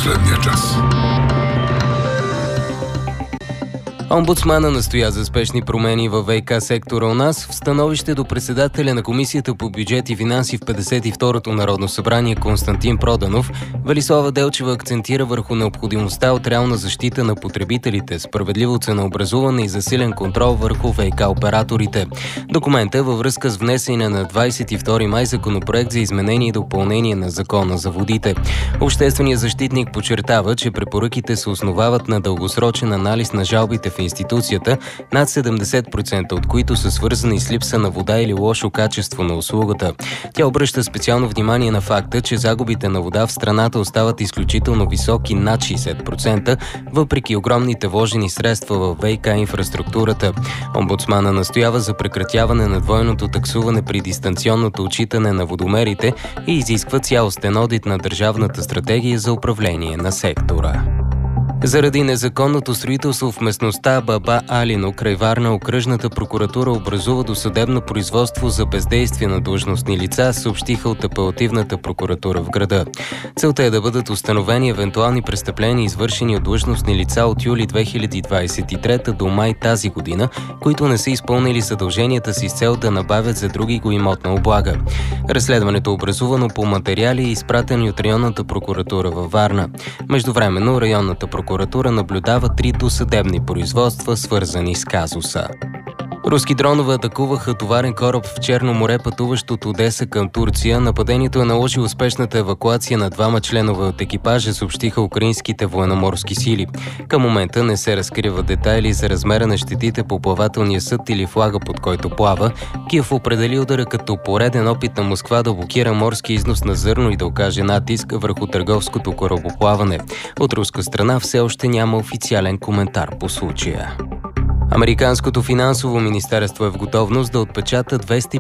последния час. Омбудсмана настоя за спешни промени във ВиК сектора у нас. В становище до председателя на Комисията по бюджет и финанси в 52-то Народно събрание Константин Проданов, Велислава Делчева акцентира върху необходимостта от реална защита на потребителите, справедливо ценообразуване и засилен контрол върху ВиК операторите. Документът във връзка с внесения на 22 май законопроект за изменение и допълнение на Закона за водите. Общественият защитник подчертава, че препоръките се основават на дългосрочен анализ на жалбите в институцията, над 70% от които са свързани с липса на вода или лошо качество на услугата. Тя обръща специално внимание на факта, че загубите на вода в страната остават изключително високи, над 60%, въпреки огромните вложени средства в ВиК инфраструктурата. Омбудсмана настоява за прекратяване на двойното таксуване при дистанционното отчитане на водомерите и изисква цялостен одит на Държавната стратегия за управление на сектора. Заради незаконното строителство в местността Баба Алино край Варна, окръжната прокуратура образува досъдебно производство за бездействие на длъжностни лица, съобщиха от апелативната прокуратура в града. Целта е да бъдат установени евентуални престъпления, извършени от длъжностни лица от юли 2023 до май тази година, които не са изпълнили задълженията си с цел да набавят за други го имотна облага. Разследването е образувано по материали и изпратени от районната прокуратура във Варна. Междувременно районната прокуратура наблюдава 3 досъдебни производства, свързани с казуса. Руски дронове атакуваха товарен кораб в Черно море, пътуващ от Одеса към Турция. Нападението е наложило успешната евакуация на 2 членове от екипажа, съобщиха украинските военноморски сили. Към момента не се разкриват детайли за размера на щетите по плавателния съд или флага, под който плава. Киев определи удара като пореден опит на Москва да блокира морски износ на зърно и да окаже натиск върху търговското корабоплаване. От руска страна все още няма официален коментар по случая. Американското финансово министерство е в готовност да отпечата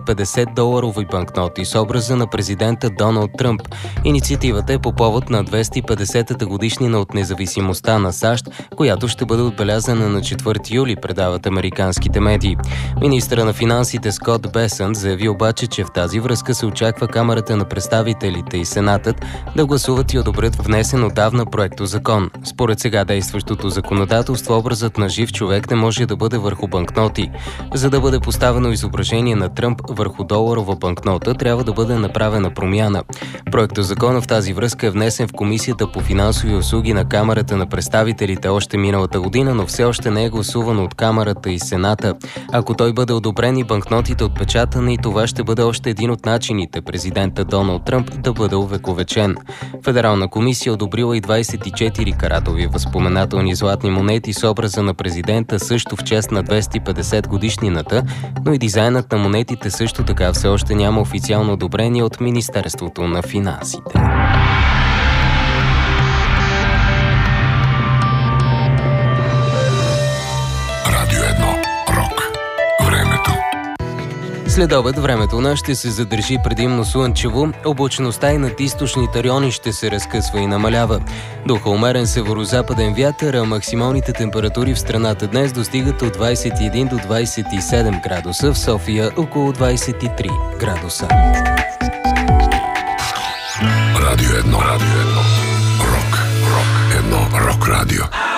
$250 банкноти с образа на президента Доналд Тръмп. Инициативата е по повод на 250-та годишнина от независимостта на САЩ, която ще бъде отбелязана на 4 юли, предават американските медии. Министърът на финансите Скот Бесънт заяви обаче, че в тази връзка се очаква Камарата на представителите и Сенатът да гласуват и одобрят внесен отдавна проектозакон. Според сега действащото законодателство, образът на жив човек не може да бъде върху банкноти. За да бъде поставено изображение на Тръмп върху доларова банкнота, трябва да бъде направена промяна. Проектозакона в тази връзка е внесен в Комисията по финансови услуги на Камарата на представителите още миналата година, но все още не е гласувано от Камарата и Сената. Ако той бъде одобрен и банкнотите отпечатани, това ще бъде още един от начините президента Доналд Тръмп да бъде увековечен. Федерална комисия одобрила и 24 каратови възпоменателни златни монети с образа на президента, също в чест на 250 годишнината, но и дизайнът на монетите също така все още няма официално одобрение от Министерството на финансите. Радио 1. Рок. Времето. След обед времето у нас ще се задържи предимно слънчево, облачността и над източните райони ще се разкъсва и намалява. Духа умерен северозападен вятър, а максималните температури в страната днес достигат от 21 до 27 градуса, в София около 23 градуса. Радио 1. Радио 1. Рок. Рок. 1. Рок радио.